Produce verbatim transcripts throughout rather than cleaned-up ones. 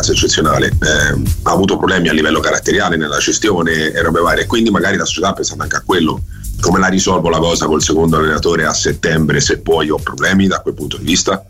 ragazzo eccezionale, eh, ha avuto problemi a livello caratteriale nella gestione e robe varie, quindi magari la società ha pensato anche a quello. Come la risolvo la cosa col secondo allenatore a settembre, se poi ho problemi da quel punto di vista?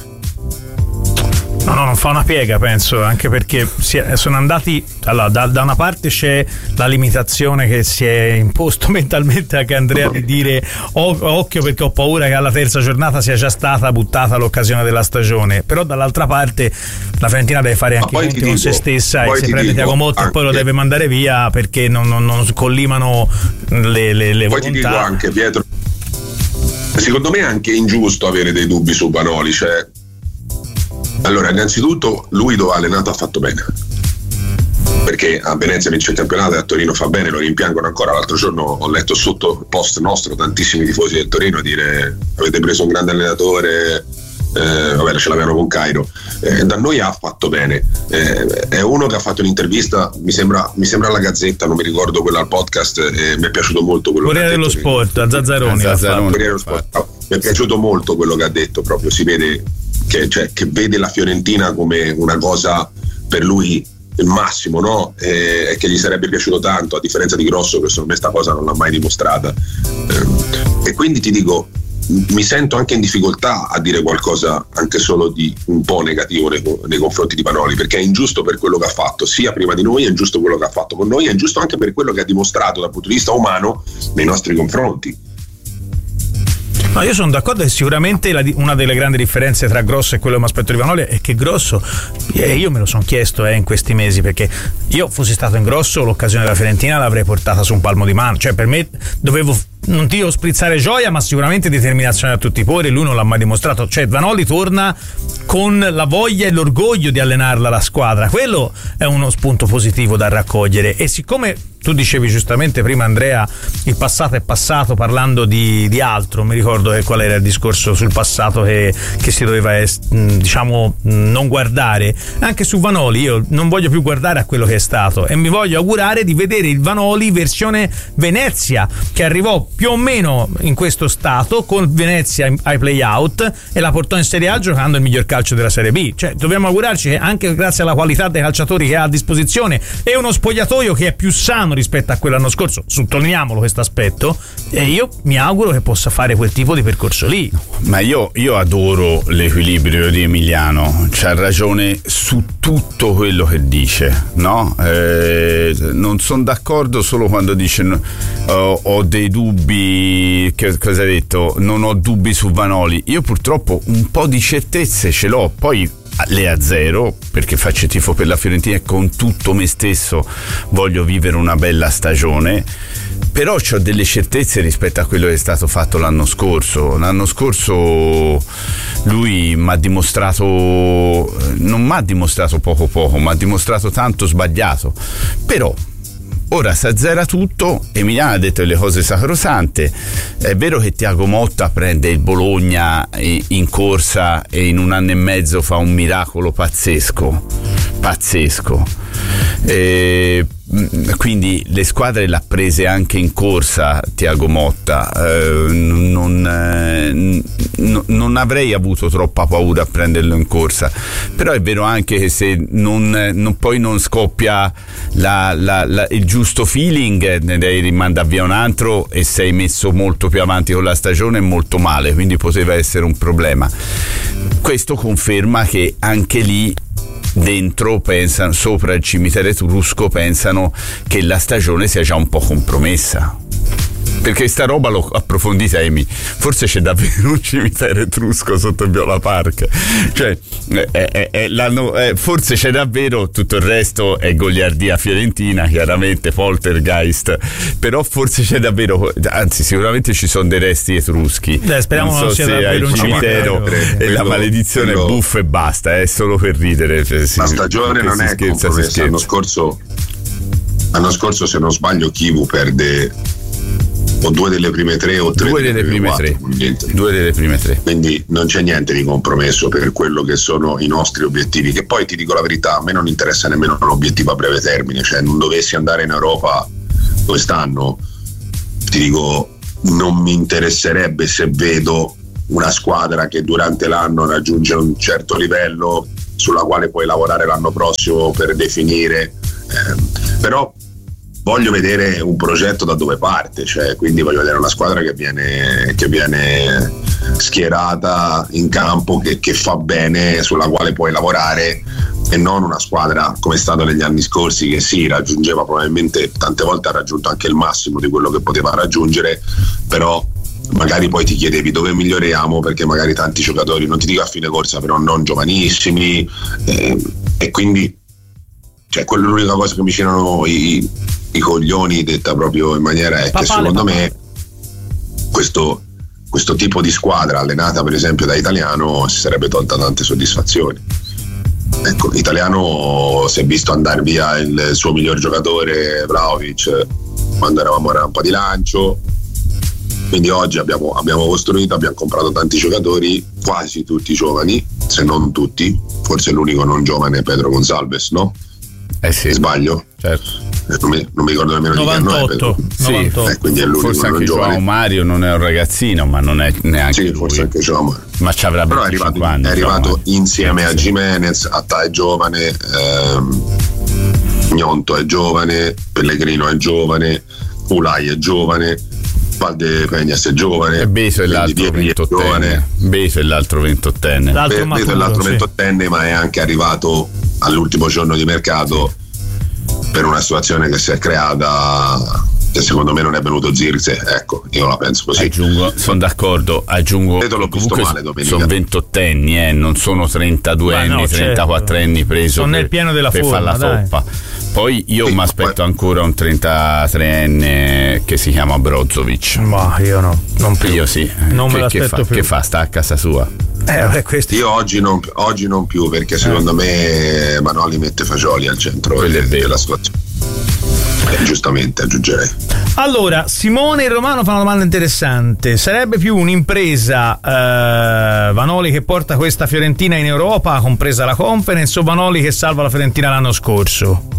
No, no, non fa una piega, penso, anche perché si è, sono andati. Allora, da, da una parte c'è la limitazione che si è imposto mentalmente anche Andrea di dire oh, occhio perché ho paura che alla terza giornata sia già stata buttata l'occasione della stagione, però dall'altra parte la Fiorentina deve fare anche i conti con se stessa e se prende Thiago Motta e poi lo deve mandare via perché non, non, non collimano le, le, le poi volontà. Ti dico anche, Pietro, secondo me è anche ingiusto avere dei dubbi su Vanoli, cioè allora innanzitutto lui dove ha allenato ha fatto bene, perché a Venezia vince il campionato e a Torino fa bene, lo rimpiangono ancora. L'altro giorno ho letto sotto post nostro tantissimi tifosi del Torino dire avete preso un grande allenatore, eh, vabbè ce l'avevano con Cairo, eh, da noi ha fatto bene, eh, è uno che ha fatto un'intervista, mi sembra, mi sembra alla Gazzetta, non mi ricordo quella al podcast, e mi è piaciuto molto quello Corriere dello Sport, a Zazzaroni, a Zazzaroni. Corriere dello Sport. Mi è piaciuto molto quello che ha detto, proprio si vede che, cioè, che vede la Fiorentina come una cosa per lui il massimo, no? E, e che gli sarebbe piaciuto tanto, a differenza di Grosso che secondo me sta cosa non l'ha mai dimostrata, eh, e quindi ti dico mi sento anche in difficoltà a dire qualcosa anche solo di un po' negativo nei, nei confronti di Vanoli, perché è ingiusto per quello che ha fatto sia prima di noi, è ingiusto quello che ha fatto con noi, è ingiusto anche per quello che ha dimostrato dal punto di vista umano nei nostri confronti. No, io sono d'accordo che sicuramente la, una delle grandi differenze tra Grosso e quello che mi aspetto di Vanoli è che Grosso, eh, io me lo sono chiesto eh, in questi mesi, perché io fossi stato in Grosso l'occasione della Fiorentina l'avrei portata su un palmo di mano, cioè per me dovevo, non ti devo sprizzare gioia ma sicuramente determinazione a tutti i pori, lui non l'ha mai dimostrato, cioè Vanoli torna con la voglia e l'orgoglio di allenarla la squadra, quello è uno spunto positivo da raccogliere. E siccome tu dicevi giustamente prima, Andrea, il passato è passato, parlando di, di altro, mi ricordo che qual era il discorso sul passato che, che si doveva diciamo non guardare, anche su Vanoli io non voglio più guardare a quello che è stato e mi voglio augurare di vedere il Vanoli versione Venezia, che arrivò più o meno in questo stato con Venezia ai play-out e la portò in Serie A giocando il miglior calcio della Serie B. Cioè dobbiamo augurarci che anche grazie alla qualità dei calciatori che ha a disposizione e uno spogliatoio che è più sano rispetto a quell'anno scorso, sottolineiamolo questo aspetto, e io mi auguro che possa fare quel tipo di percorso lì. Ma io, io adoro l'equilibrio di Emiliano, c'ha ragione su tutto quello che dice, no? Eh, non sono d'accordo solo quando dice oh, ho dei dubbi, che cosa hai detto? Non ho dubbi su Vanoli. Io purtroppo un po' di certezze ce l'ho, poi le a zero perché faccio tifo per la Fiorentina e con tutto me stesso voglio vivere una bella stagione, però ho delle certezze rispetto a quello che è stato fatto l'anno scorso. L'anno scorso lui mi ha dimostrato, non mi ha dimostrato poco poco, ma ha dimostrato tanto sbagliato, però ora si azzera tutto. Emiliano ha detto le cose sacrosante. È vero che Thiago Motta prende il Bologna in corsa e in un anno e mezzo fa un miracolo pazzesco pazzesco e quindi le squadre l'ha prese anche in corsa Thiago Motta, eh, non, eh, n- non avrei avuto troppa paura a prenderlo in corsa, però è vero anche che se non, non poi non scoppia la, la, la, il giusto feeling, ne devi rimandare via un altro e sei messo molto più avanti con la stagione e molto male, quindi poteva essere un problema. Questo conferma che anche lì dentro pensano, sopra il cimitero etrusco pensano che la stagione sia già un po' compromessa, perché sta roba l'ho approfondita, Emi, forse c'è davvero un cimitero etrusco sotto il Viola Park, cioè è, è, è, l'hanno, è, forse c'è davvero, tutto il resto è goliardia fiorentina, chiaramente poltergeist, però forse c'è davvero, anzi sicuramente ci sono dei resti etruschi. Beh, speriamo non so non sia se davvero il un cimitero cimitero e la maledizione quello, buffa e basta, è solo per ridere, cioè, la stagione non è scherza, compromessa. L'anno scorso l'anno scorso se non sbaglio Chivu perde o due delle prime tre o tre due delle prime tre due delle prime tre quindi non c'è niente di compromesso per quello che sono i nostri obiettivi, che poi ti dico la verità, a me non interessa nemmeno l'obiettivo a breve termine, cioè non dovessi andare in Europa quest'anno, ti dico non mi interesserebbe se vedo una squadra che durante l'anno raggiunge un certo livello sulla quale puoi lavorare l'anno prossimo per definire, eh, però voglio vedere un progetto da dove parte, cioè quindi voglio vedere una squadra che viene, che viene schierata in campo, che, che fa bene, sulla quale puoi lavorare, e non una squadra come è stato negli anni scorsi, che sì, raggiungeva probabilmente, tante volte ha raggiunto anche il massimo di quello che poteva raggiungere, però magari poi ti chiedevi dove miglioriamo, perché magari tanti giocatori, non ti dico a fine corsa, però non giovanissimi, eh, e quindi cioè quella è l'unica cosa che mi c'erano i, i coglioni, detta proprio in maniera, è papale, che secondo papale. me questo, questo tipo di squadra allenata per esempio da Italiano si sarebbe tolta tante soddisfazioni. Ecco, Italiano si è visto andare via il suo miglior giocatore Vlahovic quando eravamo a rampa di lancio, quindi oggi abbiamo, abbiamo costruito, abbiamo comprato tanti giocatori, quasi tutti giovani, se non tutti, forse l'unico non giovane è Pedro Gonçalves, no? Eh sì. Sbaglio? Certo. Non mi, non mi ricordo nemmeno novantotto, di che anno è sì, eh, quindi è l'unico forse anche Joao Mario non è un ragazzino, ma non è neanche sì, lui. Forse anche Joao Mario. Ma ci avrà però è arrivato, anni, è arrivato Joao insieme sì. a Gimenez, Atta è giovane, ehm, Gnonto è giovane, Pellegrino è giovane, Ulai è giovane, Valdepeñas è giovane, e Beto è l'altro ventottenne. Beto è l'altro ventottenne. L'altro Beto è l'altro sì. ventottenne, ma è anche arrivato all'ultimo giorno di mercato per una situazione che si è creata, che secondo me non è venuto Zirkzee, ecco, io la penso così. Aggiungo, sono d'accordo, aggiungo l'ho visto male domenica. Sono ventottenni, eh, non sono trentadue anni, no, trentaquattrenni certo. preso sono per, nel pieno della per forma, fare la toppa. Poi io sì, mi aspetto ancora un trentatreenne che si chiama Brozovic. Ma io no, non più. Io sì. Non che, me l'aspetto che fa, più. Che fa? Sta a casa sua. Eh, vabbè, questi... Io oggi non, oggi non più, perché secondo eh. me Manoli mette Fagioli al centro de, della situazione. Eh, giustamente aggiungerei. Allora, Simone e Romano fa una domanda interessante. Sarebbe più un'impresa eh, Vanoli che porta questa Fiorentina in Europa, compresa la Conference, o Vanoli che salva la Fiorentina l'anno scorso?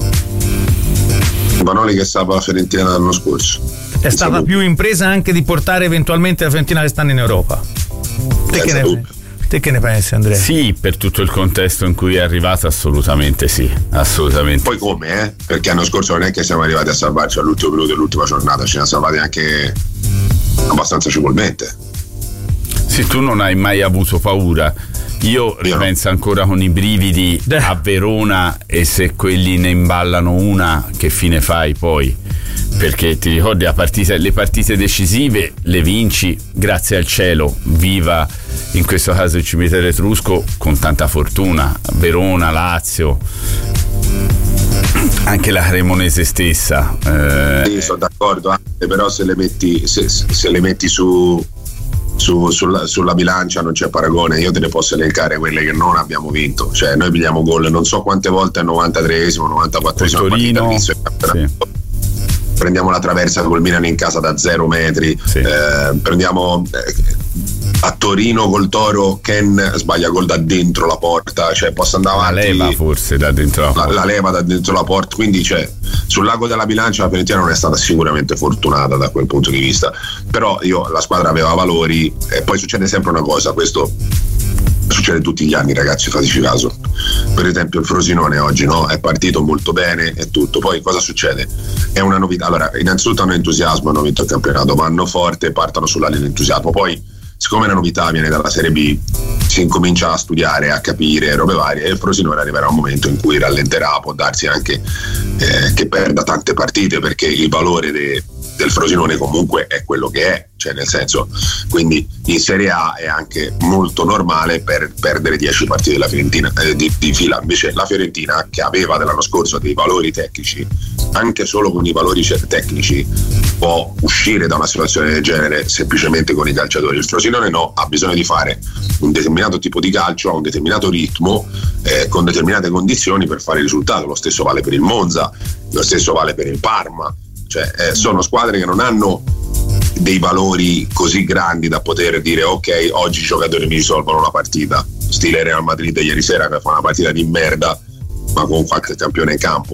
Vanoli che salva la Fiorentina l'anno scorso. È stata più impresa anche di portare eventualmente la Fiorentina quest'anno in Europa. Te che, ne, te che ne pensi, Andrea? Sì, per tutto il contesto in cui è arrivato, assolutamente sì, assolutamente. Poi come, eh? Perché l'anno scorso non è che siamo arrivati a salvarci all'ultimo minuto dell'ultima giornata, ce ne ha salvati anche abbastanza civilmente. Sì, tu non hai mai avuto paura. Io ripenso ancora con i brividi a Verona, e se quelli ne imballano una, che fine fai poi? Perché ti ricordi la partita, le partite decisive le vinci, grazie al cielo, viva in questo caso il cimitero etrusco, con tanta fortuna. Verona, Lazio, anche la Cremonese stessa. Eh, sì, sono d'accordo, anche, però se le metti, se, se le metti su Su, sulla, sulla bilancia non c'è paragone. Io te ne posso elencare quelle che non abbiamo vinto, cioè noi pigliamo gol non so quante volte al novantatreesimo, novantaquattresimo Torino, sì. Prendiamo la traversa col Milan in casa da zero metri, sì. eh, prendiamo eh, a Torino col Toro Ken sbaglia gol da dentro la porta, cioè posso andare avanti, la leva forse da dentro la porta, la, la leva da dentro la porta, quindi cioè, sul lago della bilancia la Fiorentina non è stata sicuramente fortunata da quel punto di vista, però io, la squadra aveva valori, e poi succede sempre una cosa, questo succede tutti gli anni, ragazzi, fateci caso. Per esempio il Frosinone oggi, no? È partito molto bene e tutto, poi cosa succede? È una novità, allora innanzitutto hanno entusiasmo, hanno vinto il campionato, vanno forte, partono sulla linea di entusiasmo, poi siccome la novità viene dalla Serie B si incomincia a studiare, a capire robe varie, e il Frosinone arriverà un momento in cui rallenterà, può darsi anche eh, che perda tante partite, perché il valore de, del Frosinone comunque è quello che è, cioè nel senso, quindi in Serie A è anche molto normale per perdere dieci partite della Fiorentina, eh, di, di fila. Invece la Fiorentina, che aveva dell'anno scorso dei valori tecnici, anche solo con i valori tecnici può uscire da una situazione del genere semplicemente con i calciatori. Il Frosinone no, ha bisogno di fare un determinato tipo di calcio, a un determinato ritmo, eh, con determinate condizioni per fare il risultato. Lo stesso vale per il Monza, lo stesso vale per il Parma, cioè eh, sono squadre che non hanno dei valori così grandi da poter dire ok, oggi i giocatori mi risolvono la partita, stile Real Madrid ieri sera che fa una partita di merda ma con qualche campione in campo.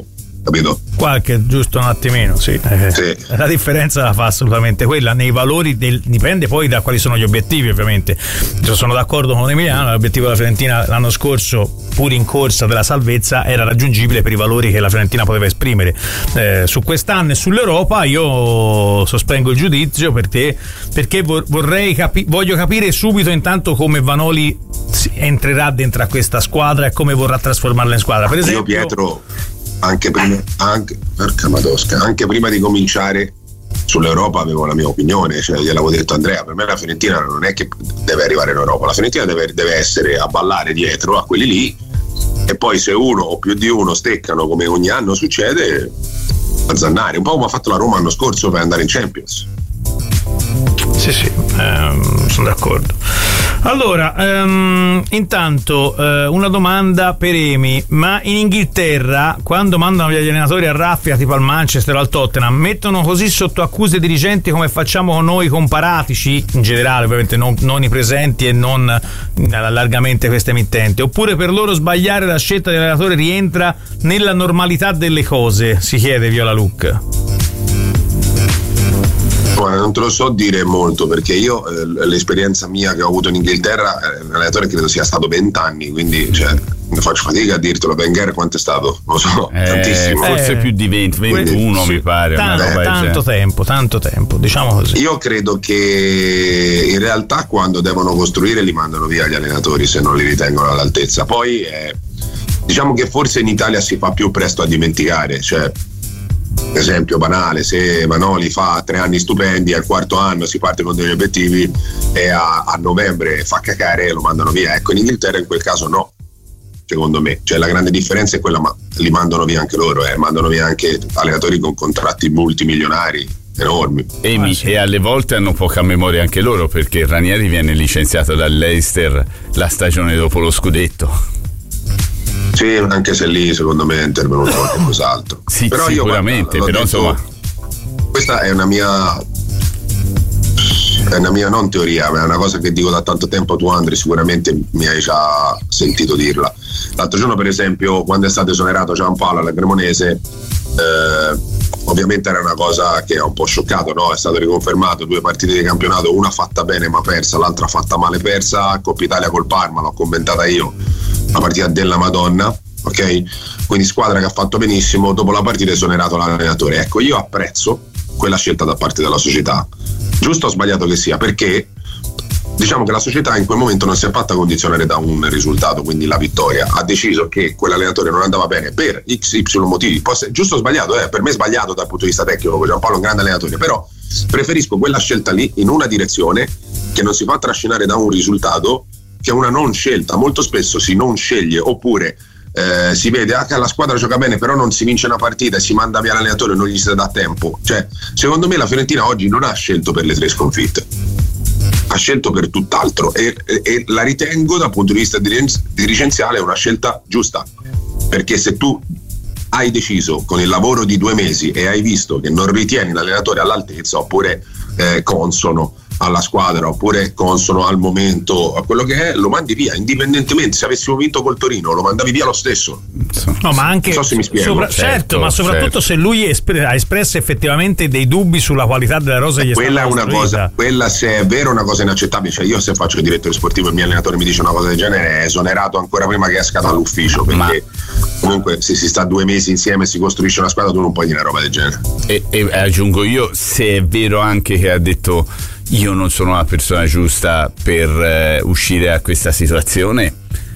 capito? Qualche, giusto un attimino, sì. Sì. La differenza la fa assolutamente quella, nei valori del, dipende poi da quali sono gli obiettivi, ovviamente. Io sono d'accordo con Emiliano, l'obiettivo della Fiorentina l'anno scorso, pur in corsa della salvezza, era raggiungibile per i valori che la Fiorentina poteva esprimere. Eh, su quest'anno e sull'Europa io sospengo il giudizio perché, perché vorrei capi- voglio capire subito intanto come Vanoli entrerà dentro a questa squadra e come vorrà trasformarla in squadra. Per esempio, io Pietro anche prima, anche, porca madosca, anche prima di cominciare sull'Europa avevo la mia opinione, cioè gliel'avevo detto a Andrea, per me la Fiorentina non è che deve arrivare in Europa, la Fiorentina deve, deve essere a ballare dietro a quelli lì, e poi se uno o più di uno steccano come ogni anno succede, azzannare, un po' come ha fatto la Roma l'anno scorso per andare in Champions. Sì, sì, ehm, sono d'accordo. Allora, ehm, intanto eh, una domanda per Emi, ma in Inghilterra quando mandano gli allenatori a raffica tipo al Manchester o al Tottenham mettono così sotto accuse i dirigenti come facciamo con noi comparatici, in generale ovviamente non, non i presenti e non largamente queste emittenti, oppure per loro sbagliare la scelta dell'allenatore rientra nella normalità delle cose, si chiede Viola Luc. Non te lo so dire molto perché io eh, l'esperienza mia che ho avuto in Inghilterra, eh, l'allenatore credo sia stato vent'anni, quindi cioè, ne faccio fatica a dirtelo. Wenger quanto è stato? Non lo so, eh, tantissimo. Forse eh, più di venti, ventuno mi pare. Tanto, una roba tanto tempo, tanto tempo, diciamo così. Io credo che in realtà quando devono costruire li mandano via gli allenatori se non li ritengono all'altezza. Poi eh, diciamo che forse in Italia si fa più presto a dimenticare, cioè esempio banale, se Vanoli fa tre anni stupendi, al quarto anno si parte con degli obiettivi e a, a novembre fa cacare e lo mandano via. Ecco, in Inghilterra in quel caso no, secondo me, cioè la grande differenza è quella, ma li mandano via anche loro, eh. mandano via anche allenatori con contratti multimilionari enormi. Emi, ah, sì. E alle volte hanno poca memoria anche loro, perché Ranieri viene licenziato dall'Leicester la stagione dopo lo scudetto. Sì, anche se lì secondo me è intervenuto qualcos'altro. Sì, però sicuramente, io, però detto, insomma. Questa è una mia è una mia non teoria, ma è una cosa che dico da tanto tempo. Tu Andri sicuramente mi hai già sentito dirla. L'altro giorno per esempio quando è stato esonerato Giampaolo alla Cremonese, eh, ovviamente era una cosa che ha un po' scioccato, no? È stato riconfermato due partite di campionato, una fatta bene ma persa, l'altra fatta male persa. Coppa Italia col Parma l'ho commentata io, una partita della Madonna, ok? Quindi squadra che ha fatto benissimo, dopo la partita è esonerato l'allenatore. Ecco, io apprezzo quella scelta da parte della società, giusto o sbagliato che sia, perché diciamo che la società in quel momento non si è fatta condizionare da un risultato, quindi la vittoria, ha deciso che quell'allenatore non andava bene per X Y motivi, poi giusto o sbagliato, eh, per me è sbagliato dal punto di vista tecnico, Giampaolo è un grande allenatore, però preferisco quella scelta lì in una direzione che non si fa trascinare da un risultato, che è una non scelta. Molto spesso si non sceglie, oppure eh, si vede ah, che la squadra gioca bene però non si vince una partita e si manda via l'allenatore e non gli si dà tempo. Cioè, secondo me la Fiorentina oggi non ha scelto per le tre sconfitte, ha scelto per tutt'altro e, e, e la ritengo dal punto di vista dirigenziale una scelta giusta, perché se tu hai deciso con il lavoro di due mesi e hai visto che non ritieni l'allenatore all'altezza, oppure eh, consono alla squadra, oppure consono al momento, a quello che è, lo mandi via, indipendentemente. Se avessimo vinto col Torino lo mandavi via lo stesso. No, ma anche non so se mi spiego. Sopra, certo, certo, ma soprattutto certo. Se lui espre, ha espresso effettivamente dei dubbi sulla qualità della rosa, gli quella è una costruita. cosa, quella se è vero è una cosa inaccettabile. Cioè io se faccio il direttore sportivo e il mio allenatore mi dice una cosa del genere, è esonerato ancora prima che esca dall'ufficio, perché ma... comunque se si sta due mesi insieme e si costruisce una squadra, tu non puoi dire una roba del genere. E, e aggiungo io, se è vero anche che ha detto io non sono la persona giusta per eh, uscire da questa situazione,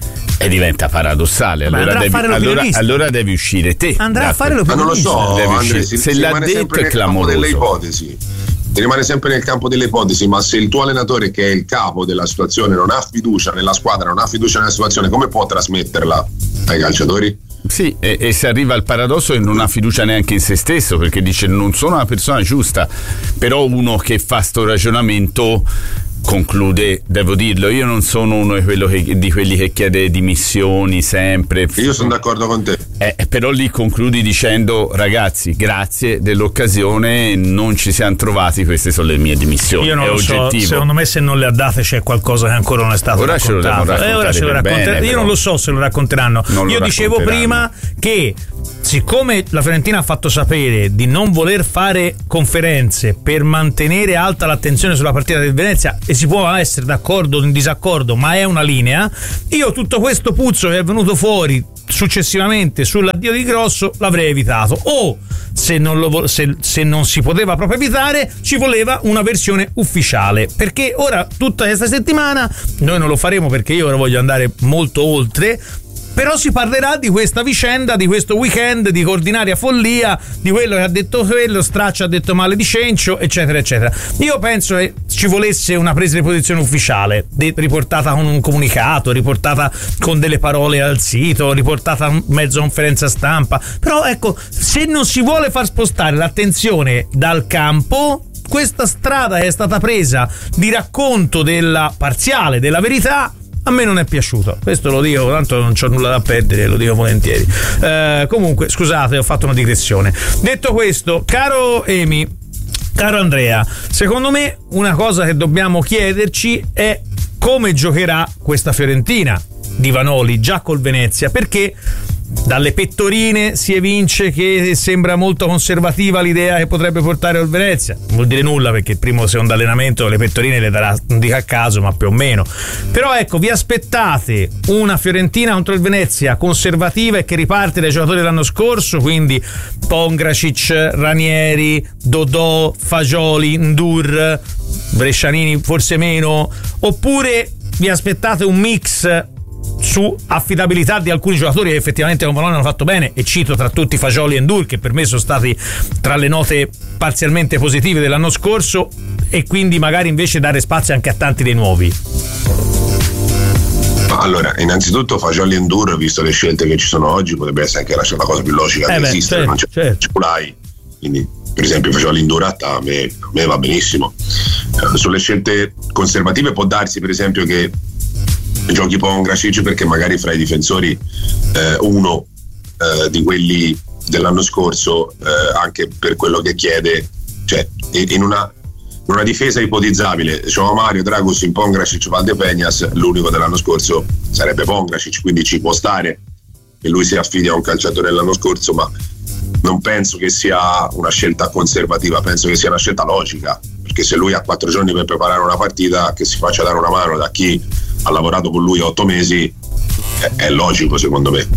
e diventa paradossale. Allora devi, allora, allora devi uscire te. Andrà a fare l'opinionista. Ma non lo so, Andre, si, se si l'ha detto è clamoroso. Delle ipotesi. Si rimane sempre nel campo delle ipotesi, ma se il tuo allenatore, che è il capo della situazione, non ha fiducia nella squadra, non ha fiducia nella situazione, come può trasmetterla ai calciatori? Sì, e, e si arriva al paradosso che non ha fiducia neanche in se stesso, perché dice non sono la persona giusta. Però uno che fa sto ragionamento conclude, devo dirlo, io non sono uno di, quello che, di quelli che chiede dimissioni sempre. Io sono d'accordo con te. Eh, però lì concludi dicendo ragazzi, grazie dell'occasione, non ci siamo trovati, queste sono le mie dimissioni. Io non è lo oggettivo. So, secondo me se non le ha date c'è qualcosa che ancora non è stato ora raccontato. Ce lo eh, ora ce lo racconteranno. Io non lo so se lo racconteranno. Non io lo dicevo racconteranno. prima che siccome la Fiorentina ha fatto sapere di non voler fare conferenze per mantenere alta l'attenzione sulla partita del Venezia, e si può essere d'accordo o in disaccordo, ma è una linea, io tutto questo puzzo che è venuto fuori successivamente sull'addio di Grosso l'avrei evitato, o se non, lo, se, se non si poteva proprio evitare, ci voleva una versione ufficiale, perché ora tutta questa settimana noi non lo faremo perché io ora voglio andare molto oltre, però si parlerà di questa vicenda, di questo weekend di ordinaria follia, di quello che ha detto quello, Straccia ha detto male di Cencio, eccetera eccetera. Io penso che ci volesse una presa di posizione ufficiale, de- riportata con un comunicato, riportata con delle parole al sito, riportata in mezzo a conferenza stampa, però ecco, se non si vuole far spostare l'attenzione dal campo, questa strada che è stata presa di racconto della parziale, della verità, a me non è piaciuto, questo lo dico, tanto non c'ho nulla da perdere, lo dico volentieri. Eh, comunque, scusate, ho fatto una digressione. Detto questo, caro Emi, caro Andrea, secondo me una cosa che dobbiamo chiederci è come giocherà questa Fiorentina di Vanoli già col Venezia, perché dalle pettorine si evince che sembra molto conservativa l'idea che potrebbe portare al Venezia. Non vuol dire nulla, perché il primo secondo allenamento le pettorine le darà, non dico a caso, ma più o meno. Però ecco, vi aspettate una Fiorentina contro il Venezia conservativa e che riparte dai giocatori dell'anno scorso, quindi Pongracic, Ranieri, Dodò, Fagioli, Ndur, Brescianini forse meno, oppure vi aspettate un mix su affidabilità di alcuni giocatori che effettivamente con Vanoli hanno fatto bene, e cito tra tutti Fagioli e Ndur, che per me sono stati tra le note parzialmente positive dell'anno scorso, e quindi magari invece dare spazio anche a tanti dei nuovi? Allora, innanzitutto Fagioli e Ndur, visto le scelte che ci sono oggi, potrebbe essere anche la, la cosa più logica eh che beh, esiste, certo, non c'è certo. Culai, quindi per esempio Fagioli in Ndur a me, a me va benissimo. Eh, sulle scelte conservative può darsi per esempio che giochi Pongracic, perché magari fra i difensori eh, uno eh, di quelli dell'anno scorso, eh, anche per quello che chiede, cioè in una, in una difesa ipotizzabile, diciamo Mario, Dragusin, Pongracic, Valdepeñas, l'unico dell'anno scorso sarebbe Pongracic, quindi ci può stare che lui si affidi a un calciatore dell'anno scorso, ma non penso che sia una scelta conservativa, penso che sia una scelta logica, perché se lui ha quattro giorni per preparare una partita, che si faccia dare una mano da chi ha lavorato con lui otto mesi, è, è logico secondo me.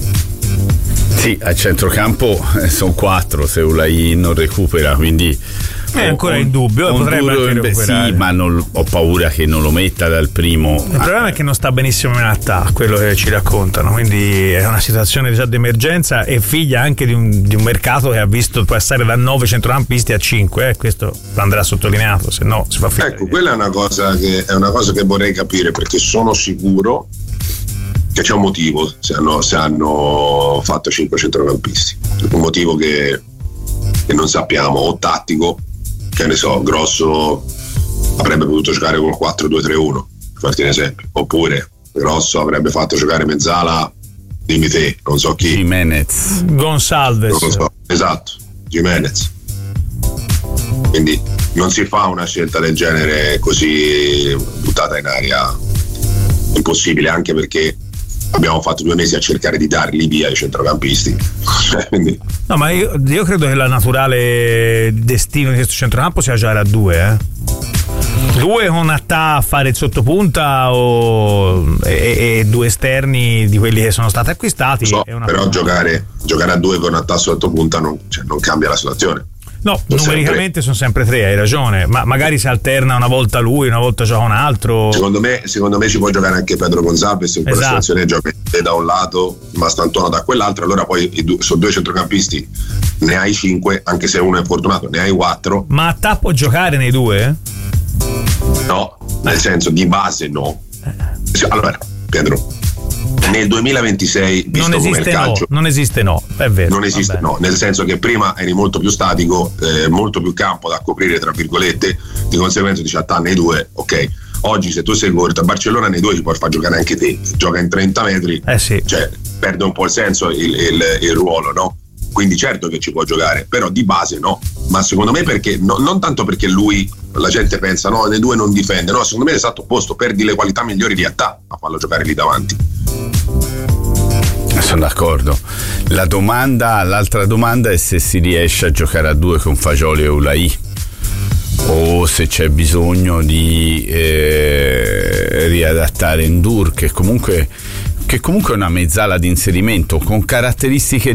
Sì, a centrocampo sono quattro se Ulai non recupera, quindi è ancora in dubbio, un potrebbe duro, anche recuperare. Sì, ma non, ho paura che non lo metta dal primo. Il problema è che non sta benissimo in attacco, quello che ci raccontano, quindi è una situazione già di emergenza e figlia anche di un, di un mercato che ha visto passare da nove centrocampisti a cinque, eh, questo andrà sottolineato, se no si fa finire. Ecco, quella è una cosa che è una cosa che vorrei capire, perché sono sicuro che c'è un motivo se hanno, se hanno fatto cinque centrocampisti, un motivo che, che non sappiamo, o tattico, che ne so, Grosso avrebbe potuto giocare con quattro due tre uno, per farti un esempio, oppure Grosso avrebbe fatto giocare mezzala, dimmi te, non so chi, Jimenez, Gonçalves, non lo so, esatto, Jimenez. Quindi non si fa una scelta del genere così buttata in aria, impossibile, anche perché abbiamo fatto due mesi a cercare di darli via ai centrocampisti. Quindi... No, ma io, io credo che la naturale destino di questo centrocampo sia giocare a due, eh? Due con Attà a fare il sottopunta o, e, e due esterni di quelli che sono stati acquistati. So, è una però giocare, giocare a due con Attà sottopunta non, cioè, non cambia la situazione. No, sono numericamente sempre... sono sempre tre, hai ragione, ma magari si alterna una volta lui, una volta gioca un altro. Secondo me, secondo me ci può giocare anche Pedro Gonçalves in quella esatto. situazione, gioca da un lato, Mastantuono da quell'altro, allora poi i due, sono due centrocampisti, ne hai cinque, anche se uno è fortunato, ne hai quattro. Ma Attà può giocare nei due? No, nel senso di base no. Allora, Pedro, nel duemilaventisei, visto non come il esiste calcio, no, non esiste no, è vero. Non esiste no, nel senso che prima eri molto più statico, eh, molto più campo da coprire, tra virgolette, di conseguenza dici a nei due, ok. Oggi se tu sei corto a Barcellona nei due ci puoi far giocare anche te, gioca in trenta metri, eh sì. Cioè perde un po' il senso il, il, il ruolo, no? Quindi certo che ci può giocare, però di base no. Ma secondo me perché, no, non tanto perché lui, la gente pensa no, nei due non difende, no, secondo me è esatto opposto, perdi le qualità migliori di Attà a farlo giocare lì davanti. Sono d'accordo. La domanda, l'altra domanda è se si riesce a giocare a due con Fagioli e Ulai, o se c'è bisogno di eh, riadattare Ndour, che comunque che comunque è una mezzala di inserimento con caratteristiche